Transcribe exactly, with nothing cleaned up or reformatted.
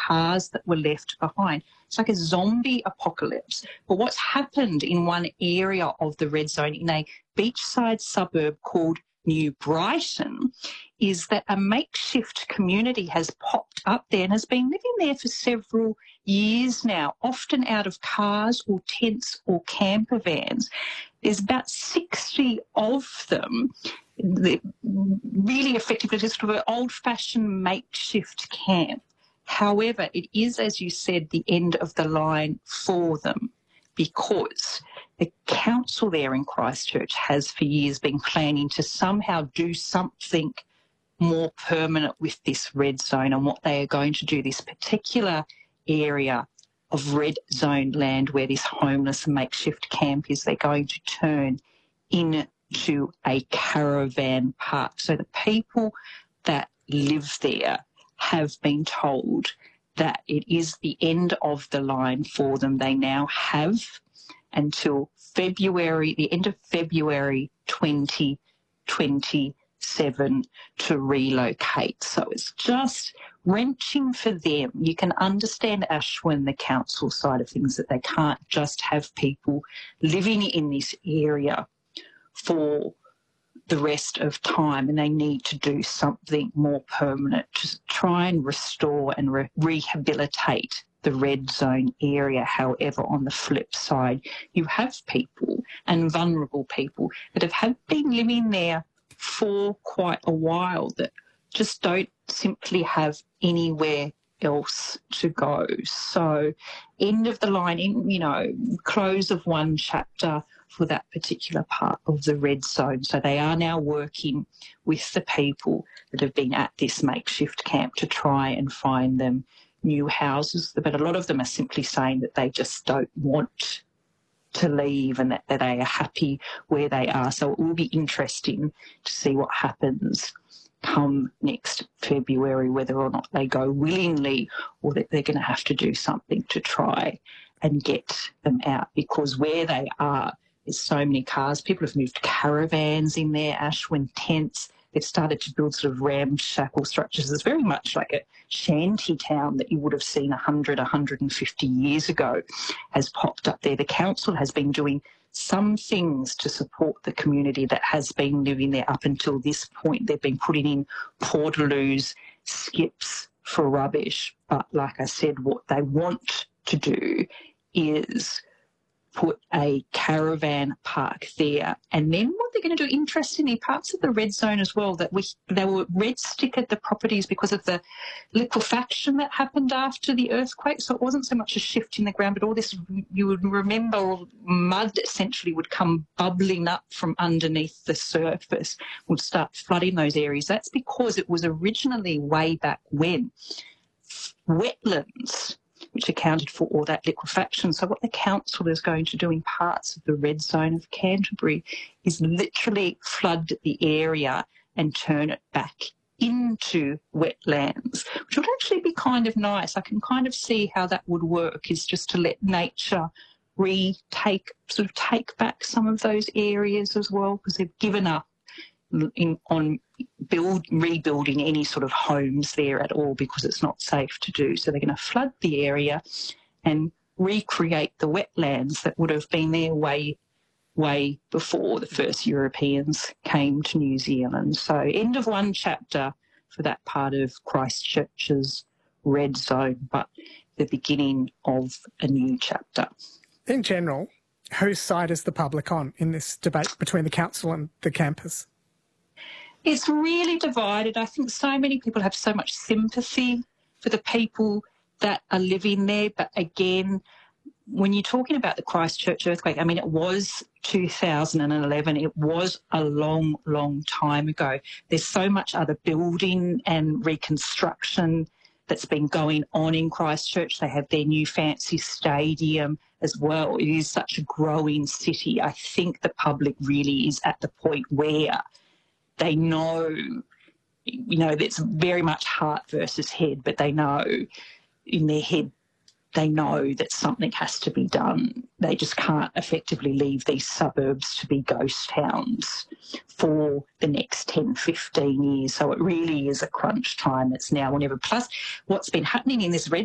cars that were left behind. It's like a zombie apocalypse. But what's happened in one area of the red zone in a beachside suburb called New Brighton is that a makeshift community has popped up there and has been living there for several years now, often out of cars or tents or camper vans. There's about sixty of them. They're really effectively just sort of an old-fashioned makeshift camp. However, it is, as you said, the end of the line for them because the council there in Christchurch has for years been planning to somehow do something more permanent with this red zone, and what they are going to do, this particular area of red zone land where this homeless makeshift camp is, they're going to turn into a caravan park. So the people that live there have been told that it is the end of the line for them. They now have until February, the end of February twenty twenty-seven to relocate. So it's just wrenching for them. You can understand, Ashwin, the council side of things, that they can't just have people living in this area for the rest of time, and they need to do something more permanent to try and restore and re- rehabilitate the red zone area. However, on the flip side, you have people and vulnerable people that have had been living there for quite a while that just don't simply have anywhere else to go. So end of the line, in, you know, close of one chapter for that particular part of the red zone. So they are now working with the people that have been at this makeshift camp to try and find them new houses. But a lot of them are simply saying that they just don't want to leave and that, that they are happy where they are. So it will be interesting to see what happens come next February, whether or not they go willingly or that they're going to have to do something to try and get them out, because where they are, there's so many cars. People have moved caravans in there, Ashwin, tents. They've started to build sort of ramshackle structures. It's very much like a shanty town that you would have seen one hundred, one hundred fifty years ago has popped up there. The council has been doing some things to support the community that has been living there up until this point. They've been putting in portaloos, skips for rubbish. But like I said, what they want to do is put a caravan park there. And then what they're going to do, interestingly, parts of the red zone as well, that we they were red stickered the properties because of the liquefaction that happened after the earthquake. So it wasn't so much a shift in the ground, but all this, you would remember, mud essentially would come bubbling up from underneath the surface, would start flooding those areas. That's because it was originally, way back when, wetlands which accounted for all that liquefaction. So what the council is going to do in parts of the red zone of Canterbury is literally flood the area and turn it back into wetlands, which would actually be kind of nice. I can kind of see how that would work, is just to let nature retake, sort of take back some of those areas as well, because they've given up in, on build rebuilding any sort of homes there at all because it's not safe to do. So they're going to flood the area and recreate the wetlands that would have been there way, way before the first Europeans came to New Zealand. So end of one chapter for that part of Christchurch's red zone, but the beginning of a new chapter. In general, whose side is the public on in this debate between the council and the campers? It's really divided. I think so many people have so much sympathy for the people that are living there. But again, when you're talking about the Christchurch earthquake, I mean, it was two thousand eleven. It was a long, long time ago. There's so much other building and reconstruction that's been going on in Christchurch. They have their new fancy stadium as well. It is such a growing city. I think the public really is at the point where they know, you know, it's very much heart versus head, but they know in their head, they know that something has to be done. They just can't effectively leave these suburbs to be ghost towns for the next ten, fifteen years. So it really is a crunch time. It's now or never. Plus, what's been happening in this red